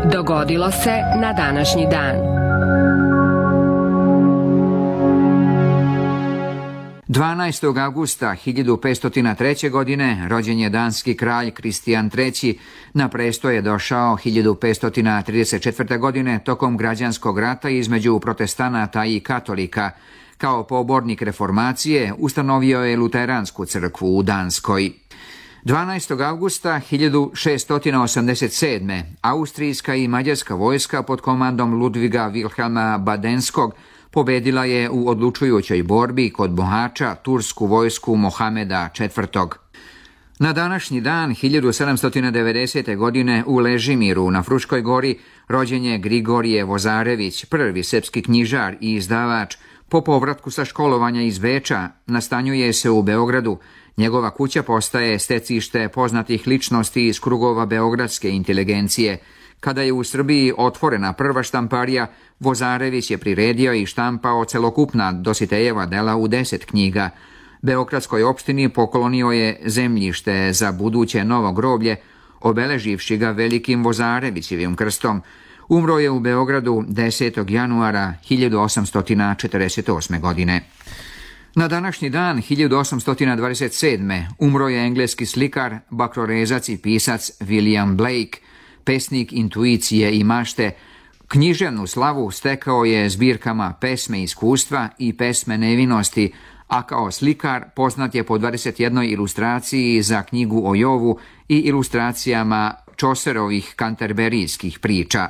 Dogodilo se na današnji dan. 12. augusta 1503. godine rođen je danski kralj Kristijan III. Na presto je došao 1534. godine tokom građanskog rata između protestanata i katolika. Kao pobornik reformacije ustanovio je luteransku crkvu u Danskoj. 12. augusta 1687. austrijska i mađarska vojska pod komandom Ludviga Wilhelma Badenskog pobedila je u odlučujućoj borbi kod Mohača tursku vojsku Mohameda IV. Na današnji dan 1790. godine u Ležimiru na Fruškoj gori rođen je Grigorije Vozarević, prvi srpski knjižar i izdavač. Po povratku sa školovanja iz Beča nastanjuje se u Beogradu. Njegova kuća postaje stecište poznatih ličnosti iz krugova beogradske inteligencije. Kada je u Srbiji otvorena prva štamparija, Vozarević je priredio i štampao celokupna Dositejeva dela u 10 knjiga. Beogradskoj opštini poklonio je zemljište za buduće novo groblje, obeleživši ga velikim Vozarevićevim krstom. Umro je u Beogradu 10. januara 1848. godine. Na današnji dan 1827. umro je engleski slikar, bakrorezac i pisac William Blake, pesnik intuicije i mašte. Književnu slavu stekao je zbirkama Pesme iskustva i Pesme nevinosti, a kao slikar poznat je po 21 ilustraciji za knjigu o Jovu i ilustracijama Chaucerovih kanterberijskih priča.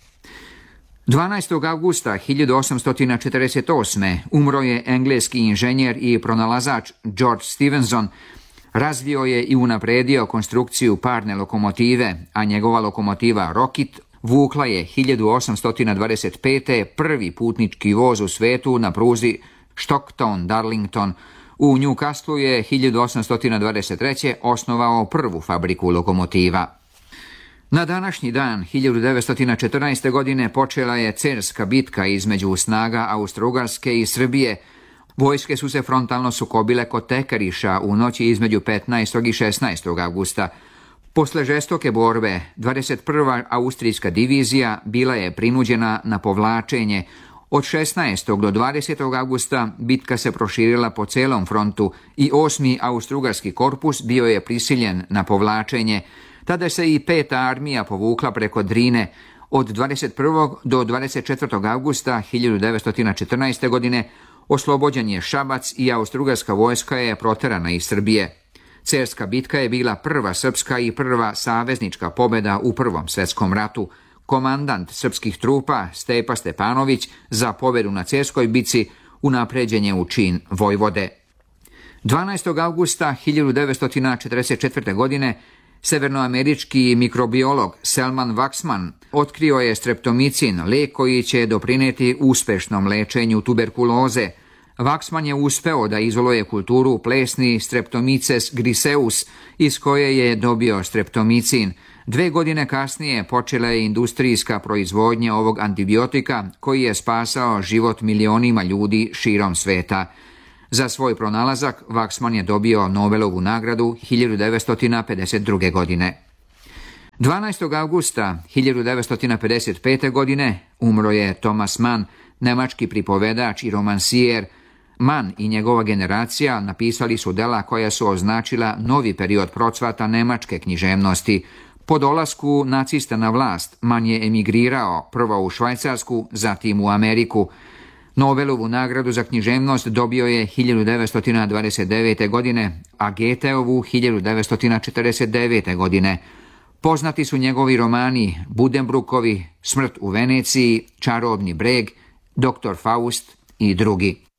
12. augusta 1848. umro je engleski inženjer i pronalazač George Stephenson. Razvio je i unapredio konstrukciju parne lokomotive, a njegova lokomotiva Rocket vukla je 1825. prvi putnički voz u svetu na pruzi Stockton-Darlington. U Newcastlu je 1823. osnovao prvu fabriku lokomotiva. Na današnji dan 1914. godine počela je Cerska bitka između snaga Austro-Ugarske i Srbije. Vojske su se frontalno sukobile kod Tekariša u noći između 15. i 16. augusta. Posle žestoke borbe, 21. austrijska divizija bila je prinuđena na povlačenje. Od 16. do 20. augusta bitka se proširila po celom frontu i 8. austro-ugarski korpus bio je prisiljen na povlačenje. Tada se i 5. armija povukla preko Drine. Od 21. do 24. augusta 1914. godine oslobođen je Šabac i austro-ugarska vojska je proterana iz Srbije. Cerska bitka je bila prva srpska i prva saveznička pobjeda u Prvom svjetskom ratu. Komandant srpskih trupa Stepa Stepanović za pobjedu na Cerskoj bitci unapređen je u čin vojvode. 12. augusta 1944. godine severnoamerički mikrobiolog Selman Waksman otkrio je streptomicin, lek koji će doprineti uspešnom lečenju tuberkuloze. Waksman je uspeo da izoluje kulturu plesni Streptomyces griseus, iz koje je dobio streptomicin. 2 godine kasnije počela je industrijska proizvodnja ovog antibiotika koji je spasao život milionima ljudi širom sveta. Za svoj pronalazak Waksman je dobio Nobelovu nagradu 1952. godine. 12. augusta 1955. godine umro je Thomas Mann, nemački pripovedač i romansijer. Mann i njegova generacija napisali su dela koja su označila novi period procvata nemačke književnosti. Po dolasku nacista na vlast Mann je emigrirao prvo u Švajcarsku, zatim u Ameriku. Nobelovu nagradu za književnost dobio je 1929. godine, a Goetheovu 1949. godine. Poznati su njegovi romani Buddenbrookovi, Smrt u Veneciji, Čarobni breg, Dr. Faust i drugi.